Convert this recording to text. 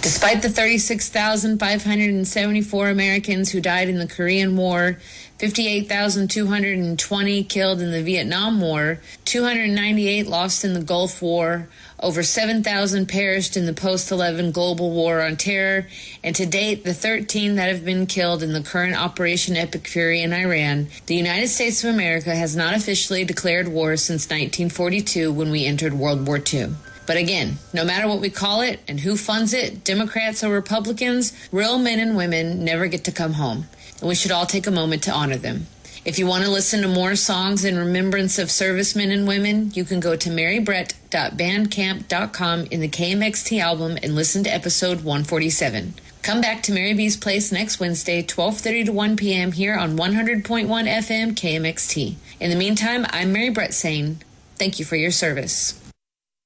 Despite the 36,574 Americans who died in the Korean War, 58,220 killed in the Vietnam War, 298 lost in the Gulf War, over 7,000 perished in the post-11 global war on terror, and to date, the 13 that have been killed in the current Operation Epic Fury in Iran, the United States of America has not officially declared war since 1942 when we entered World War II. But again, no matter what we call it and who funds it, Democrats or Republicans, real men and women never get to come home, and we should all take a moment to honor them. If you want to listen to more songs in remembrance of servicemen and women, you can go to marybrett.bandcamp.com in the KMXT album and listen to episode 147. Come back to Mary B's Place next Wednesday, 12:30 to 1 p.m. here on 100.1 FM KMXT. In the meantime, I'm Mary Brett saying thank you for your service.